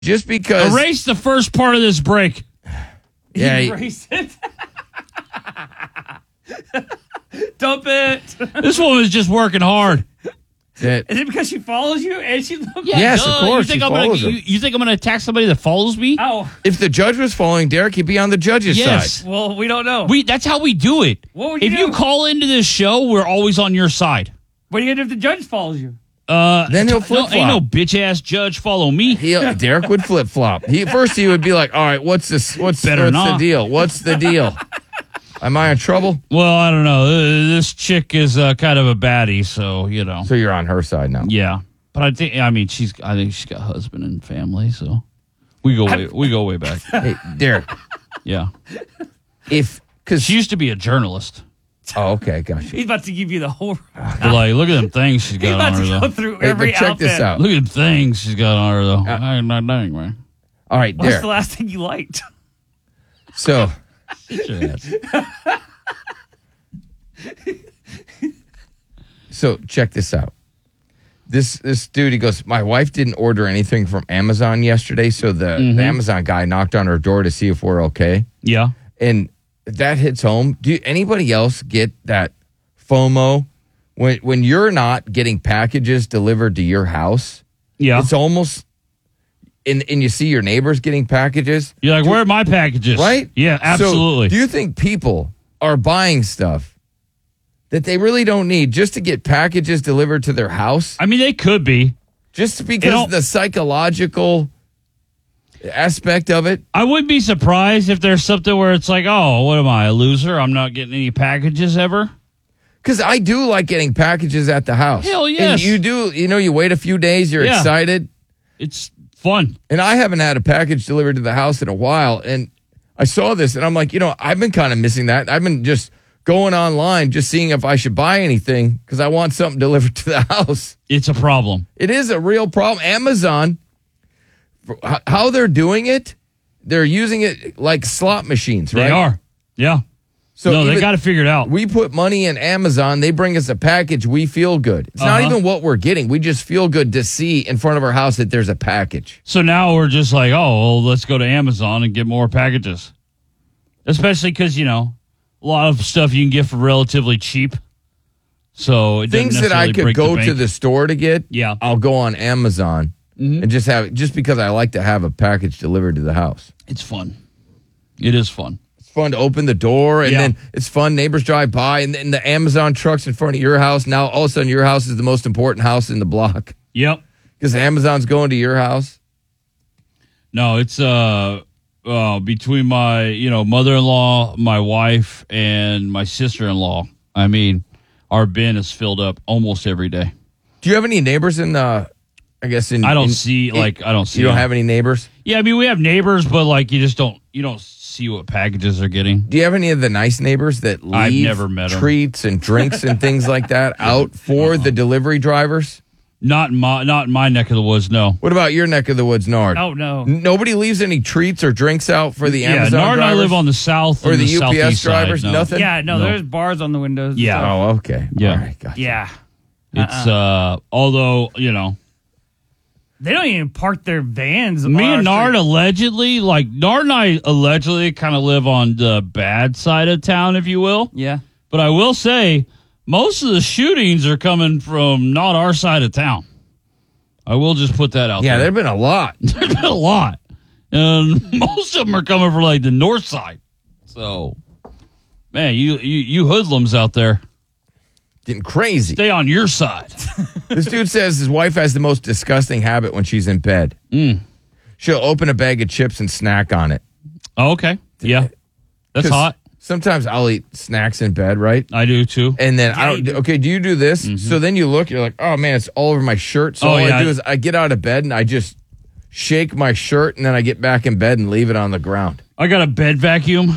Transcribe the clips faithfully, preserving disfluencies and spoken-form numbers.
just because erase the first part of this break. Yeah, Erase it. Dump it. This woman's just working hard. that, Is it because she follows you and she loves Yeah, Yes, duh. of course, You think she I'm gonna follows you, him. you think I'm gonna attack somebody that follows me? Oh, if the judge was following Derek, he'd be on the judge's Yes. side. well, we don't know. We that's how we do it. What would you if do? you call into this show, we're always on your side. What are you going to do if the judge follows you? Uh, Then he'll no, flip-flop. ain't no bitch ass judge follow me. He, Derek would flip flop. He first he would be like, "All right, what's this? What's, Better what's not. the deal? What's the deal? Am I in trouble?" Well, I don't know. Uh, This chick is uh, kind of a baddie, so you know. So you're on her side now. Yeah, but I think I mean she's I think she's got husband and family, so we go way we go way back. Hey, Derek, Yeah, if because she used to be a journalist. oh, okay, gotcha. He's about to give you the whole. But like, look at them things she's He's got about on to her go though. through Hey, every but check outfit. this out. Look at them things she's got on her though. Uh, I'm not doing right. All right, What's Derek. the last thing you liked? So so check this out. This this dude, he goes, my wife didn't order anything from Amazon yesterday, so the, Mm-hmm. the Amazon guy knocked on her door to see if we're okay. Yeah. And that hits home. Do anybody else get that FOMO when when you're not getting packages delivered to your house? Yeah. It's almost and and you see your neighbors getting packages, You're like, where are my packages? right? Yeah, absolutely. So do you think people are buying stuff that they really don't need just to get packages delivered to their house? I mean, they could be. Just because don't- of the psychological aspect of it? I wouldn't be surprised if there's something where it's like, oh, what am I, a loser? I'm not getting any packages ever. Because I do like getting packages at the house. Hell And yes. you do, you know, you wait a few days, you're Yeah. excited. It's fun. And I haven't had a package delivered to the house in a while. And I saw this and I'm like, you know, I've been kind of missing that. I've been just going online, just seeing if I should buy anything because I want something delivered to the house. It's a problem. It is a real problem. Amazon, for h- how they're doing it, they're using it like slot machines, right? They are. Yeah. So no, they even- got to figure it out. We put money in Amazon. They bring us a package. We feel good. It's not Uh-huh. even what we're getting. We just feel good to see in front of our house that there's a package. So now we're just like, oh, well, let's go to Amazon and get more packages. Especially because, you know, a lot of stuff you can get for relatively cheap. So it doesn't Things that I necessarily could break go the to bank. the store to get, Yeah. I'll go on Amazon and just have it, just because I like to have a package delivered to the house. It's fun. It is fun. It's fun to open the door, and Yeah. then it's fun. Neighbors drive by, and then the Amazon truck's in front of your house. Now all of a sudden, your house is the most important house in the block Yep. because Amazon's going to your house. No, it's uh, uh between my, you know, mother-in-law, my wife, and my sister-in-law. I mean, our bin is filled up almost every day. Do you have any neighbors in the? I guess in I don't in- see in- like I don't see. You don't them. have any neighbors. Yeah, I mean we have neighbors, but like you just don't you don't see what packages they're getting. Do you have any of the nice neighbors that leave I've never met 'em. treats and drinks and things like that out for the delivery drivers? Not in my not in my neck of the woods. No. What about your neck of the woods, Nard? Oh, no. N- Nobody leaves any treats or drinks out for the Yeah, Amazon Nard and I drivers live on the south or and the, U P S southeast side, drivers. no. Nothing. Yeah, no, No. there's bars on the windows. and Yeah. stuff. Oh, okay. Yeah. All right. Gotcha. Yeah. It's uh although you know They don't even park their vans. me on and our Nard street. allegedly like Nard and I allegedly kind of live on the bad side of town, if you will. Yeah. But I will say most of the shootings are coming from not our side of town. I will just put that out Yeah, there. there've been a lot. There's been a lot. And most of them are coming from like the north side. So, man, you, you, you hoodlums out there, Getting crazy. stay on your side. This dude says his wife has the most disgusting habit when she's in bed. Mm. She'll open a bag of chips and snack on it. Oh, okay. Yeah. That's 'Cause hot. Sometimes I'll eat snacks in bed, right? I do too. And then I don't. Okay, do you do this? So then you look, you're like, oh man, it's all over my shirt. So Mm-hmm. Oh, all yeah. I do is I get out of bed and I just shake my shirt, and then I get back in bed and leave it on the ground. I got a bed vacuum,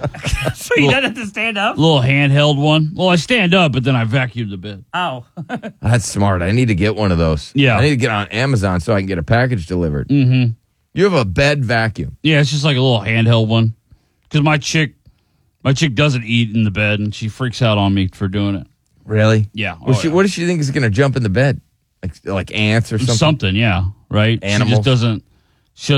So you don't have to stand up? little handheld one. Well, I stand up, but then I vacuum the bed. Oh. That's smart. I need to get one of those. Yeah. I need to get on Amazon so I can get a package delivered. Mm-hmm. You have a bed vacuum. Yeah, it's just like a little handheld one. Because my chick, my chick doesn't eat in the bed, and she freaks out on me for doing it. Really? Yeah. Well, Oh, she, yeah. What does she think is going to jump in the bed? Like like ants or something? Something, yeah, right. She Animals. just doesn't.